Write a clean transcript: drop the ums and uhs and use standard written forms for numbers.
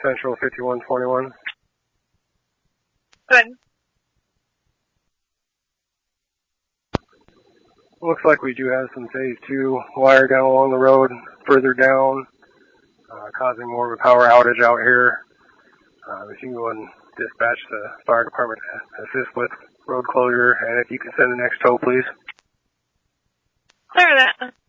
Central 5121. Good. Looks like we do have some phase 2 wire down along the road, further down, causing more of a power outage out here. If you can go and dispatch the fire department to assist with road closure, and if you can send the next tow, please. Clear that.